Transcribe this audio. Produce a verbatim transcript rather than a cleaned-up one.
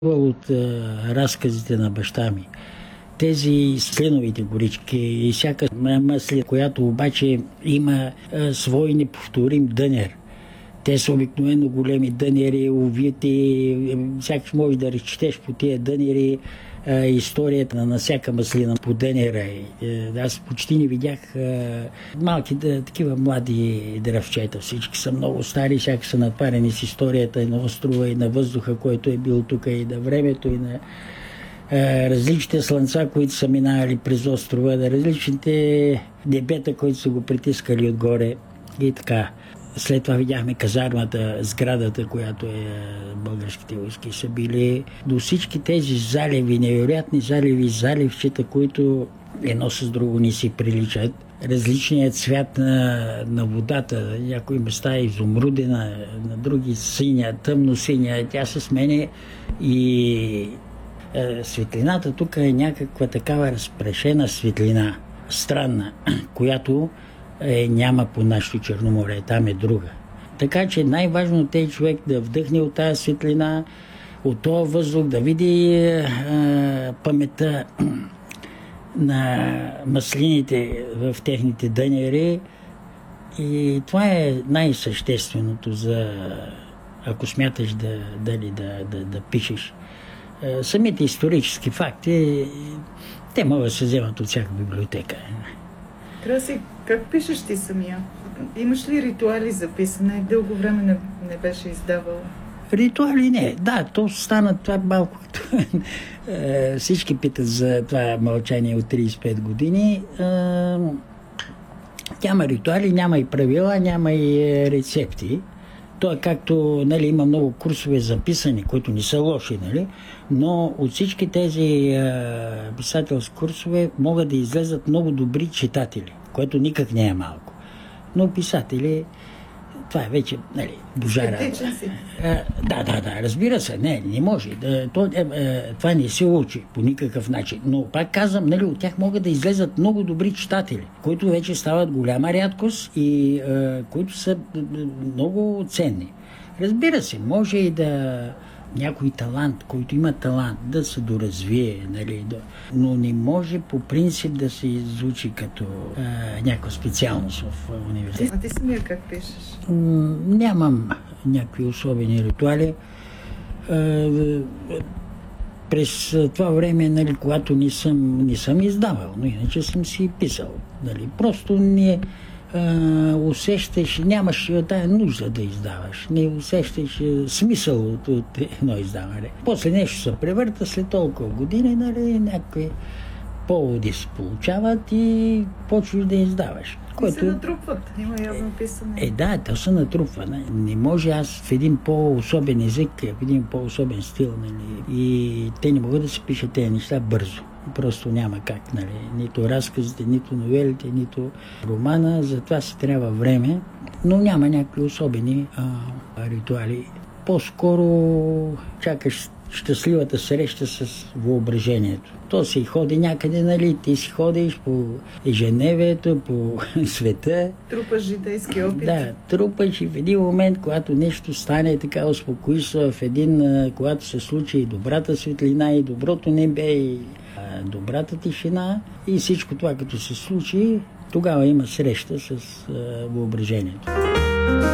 от а, разказите на баща ми. Тези сленовите горички и всяка маслина, която обаче има а, свой неповторим дънер. Те са обикновено големи дънери, увити, всякаш можеш да разчетеш по тия дънери а, историята на всяка маслина по дънера. Аз почти не видях а, малки, да, такива млади дръвчета. Всички са много стари, всяка са натварени с историята и на острова, и на въздуха, който е бил тук, и на времето, и на а, различните слънца, които са минавали през острова, на различните небета, които са го притискали отгоре и така. След това видяхме казармата, сградата, която е българските войски са били. До всички тези заливи, невероятни заливи, заливчета, които едно с друго ни си приличат. Различният цвят на, на водата, някои места е изумрудена, на други синя, тъмно синя. Тя се сменя и е, светлината тук е някаква такава разпрешена светлина, странна, която Е, няма по нашето Черноморе, там е друга. Така че най-важното е човек да вдъхне от тази светлина, от този въздух, да види е, паметта на маслините в техните дънери. И това е най-същественото, за, ако смяташ да, дали, да, да, да пишеш. Е, самите исторически факти, те могат да се вземат от всяка библиотека. Краси, как пишеш ти самия? Имаш ли ритуали за писане? Дълго време не, не беше издавал. Ритуали не. Да, то стана това малко. Всички питат за това мълчание от трийсет и пет години. Няма ритуали, няма и правила, няма и рецепти. То е както, нали, има много курсове записани, които не са лоши, нали? Но от всички тези писателски курсове могат да излезат много добри читатели, което никак не е малко. Но писатели, това е вече, нали, божара. Етичен си. Да, да, да, разбира се, не, не може. То, е, е, това не се учи по никакъв начин. Но пак казвам, нали, от тях могат да излезат много добри читатели, които вече стават голяма рядкост и е, които са много ценни. Разбира се, може и да някой талант, който има талант, да се доразвие, нали, да, но не може по принцип да се изучи като а, някаква специалност в университета. А ти самия как пишеш? М- нямам някакви особени ритуали. А, през това време, нали, когато не съм, не съм издавал, но иначе съм си писал. Нали, просто не Uh, усещаш, нямаш тая нужда да издаваш. Не усещаш смисъл от, от едно издаване. После нещо се превърта след толкова години, нали, някакви поводи се получават и почваш да издаваш. И Което се натрупват. Има явно писане. Е, да, то се натрупва. Не, не може аз в един по-особен език, в един по-особен стил, нали, и те не могат да се пишат тези неща бързо. Просто няма как, нали, нито разказите, нито новелите, нито романа, затова си трябва време, но няма някакви особени а, ритуали. По-скоро чакаш щастливата среща с въображението. То си ходи някъде, нали, ти си ходиш по ежедневието, по света. Трупаш житейски опит. Да, трупаш и в един момент, когато нещо стане, така успокоиш се, в един, когато се случи и добрата светлина, и доброто небе, и а, добрата тишина, и всичко това като се случи, тогава има среща с а, въображението.